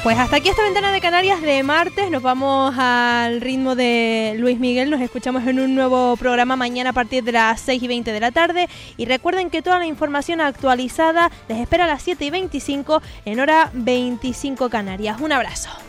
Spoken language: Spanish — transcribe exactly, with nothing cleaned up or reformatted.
Pues hasta aquí esta ventana de Canarias de martes. Nos vamos al ritmo de Luis Miguel. Nos escuchamos en un nuevo programa mañana a partir de las seis y veinte de la tarde. Y recuerden que toda la información actualizada les espera a las siete y veinticinco en hora veinticinco Canarias. Un abrazo.